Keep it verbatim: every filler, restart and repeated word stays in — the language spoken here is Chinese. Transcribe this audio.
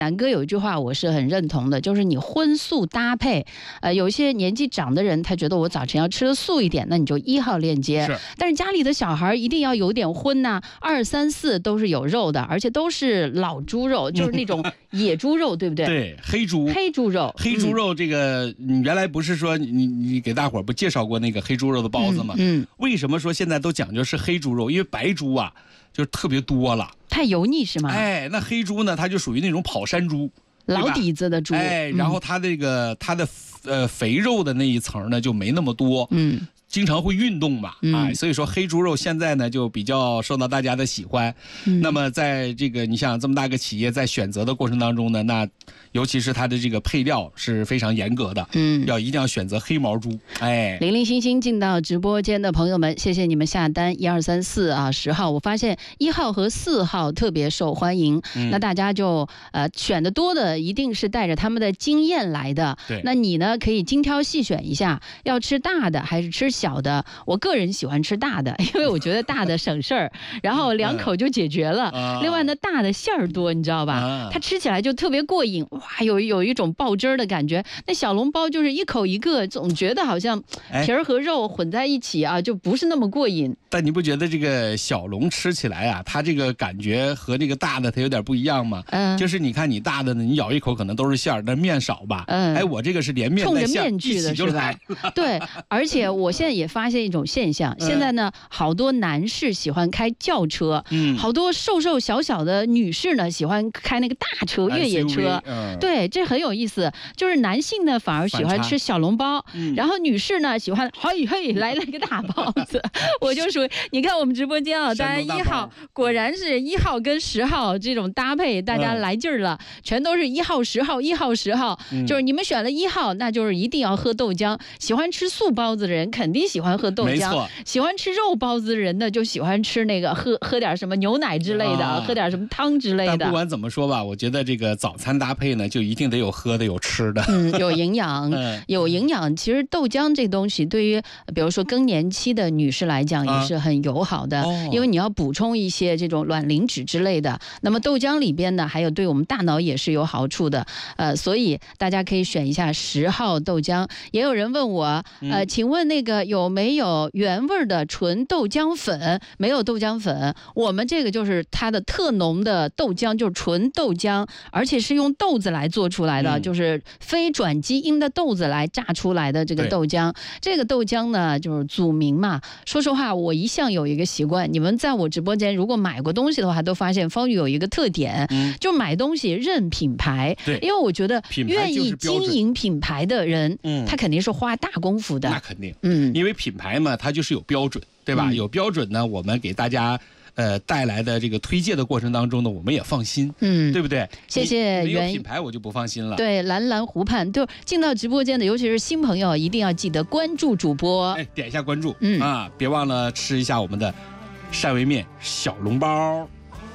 南哥有一句话我是很认同的，就是你荤素搭配。呃，有一些年纪长的人，他觉得我早晨要吃的素一点，那你就一号链接。 是， 但是家里的小孩一定要有点荤呐、啊，二三四都是有肉的，而且都是老猪肉，就是那种野猪肉，对不对？ 对，黑猪， 黑猪肉， 黑猪肉这个，你原来不是说你你给大伙儿不介绍过那个黑猪肉的包子吗？ 嗯，嗯为什么说现在都讲究是黑猪肉？因为白猪啊，就特别多了， 太油腻是吗？ 哎，那黑猪呢，它就属于那种跑山猪。 老底子的猪， 哎，然后它这个、嗯、它的呃肥肉的那一层呢就没那么多，嗯，经常会运动嘛，嗯、哎，所以说黑猪肉现在呢就比较受到大家的喜欢。嗯、那么在这个你想这么大个企业在选择的过程当中呢，那尤其是它的这个配料是非常严格的，嗯，要一定要选择黑毛猪。哎， 零零星星进到直播间的朋友们，谢谢你们下单一二三四啊十号，我发现一号和四号特别受欢迎，嗯、那大家就呃选的多的一定是带着他们的经验来的， 对， 那你呢可以精挑细选一下，要吃大的还是吃小的？我个人喜欢吃大的，因为我觉得大的省事儿，然后两口就解决了。嗯、另外呢，大的馅儿多，你知道吧？啊、它吃起来就特别过瘾。哇，有有一种爆汁儿的感觉。那小笼包就是一口一个，总觉得好像皮儿和肉混在一起啊，就不是那么过瘾。 但你不觉得这个小笼吃起来啊，它这个感觉和那个大的它有点不一样吗？嗯，就是你看你大的呢，你咬一口可能都是馅儿，但面少吧？嗯，哎，我这个是连面带馅儿一起就来了。对，而且我现在也发现一种现象，现在呢，好多男士喜欢开轿车，嗯，好多瘦瘦小小的女士呢喜欢开那个大车越野车，嗯、对。这很有意思，就是男性呢反而喜欢吃小笼包，嗯、然后女士呢喜欢嘿嘿来了一个大包子。我就属于你看我们直播间啊，大家一号果然是一号跟十号这种搭配，大家来劲儿了，嗯、全都是一号十号一号十号，嗯、就是你们选了一号，那就是一定要喝豆浆。喜欢吃素包子的人肯定喜欢喝豆浆，喜欢吃肉包子的人呢就喜欢吃那个喝喝点什么牛奶之类的，啊、喝点什么汤之类的。 但不管怎么说吧，我觉得这个早餐搭配呢就一定得有喝的有吃的， 嗯，有营养，有营养。其实豆浆这东西对于比如说更年期的女士来讲也是很友好的，啊哦、因为你要补充一些这种卵磷脂之类的。那么豆浆里边呢，还有对我们大脑也是有好处的，呃，所以大家可以选一下十号豆浆。也有人问我，呃，请问那个有没有原味的纯豆浆粉？没有豆浆粉，我们这个就是它的特浓的豆浆，就是纯豆浆，而且是用豆子来做出来的。嗯、就是非转基因的豆子来榨出来的这个豆浆，这个豆浆呢就是祖名嘛。说实话，我一向有一个习惯，你们在我直播间如果买过东西的话，都发现方宇有一个特点，嗯、就买东西认品牌。对，因为我觉得愿意经营品牌的人，嗯、他肯定是花大功夫的。 那肯定，嗯，因为品牌嘛，它就是有标准，对吧？嗯、有标准呢，我们给大家。呃，带来的这个推荐的过程当中呢，我们也放心，嗯，对不对？ 谢谢原有品牌我就不放心了。 对，蓝蓝湖畔，就进到直播间的，尤其是新朋友，一定要记得关注主播， 哎，点一下关注，嗯啊，别忘了吃一下我们的汕尾面小笼包。